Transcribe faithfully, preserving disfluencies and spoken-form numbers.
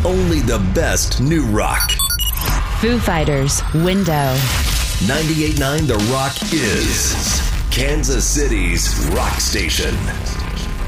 only the best new rock. Foo Fighters, Window. ninety-eight point nine The Rock is Kansas City's rock station.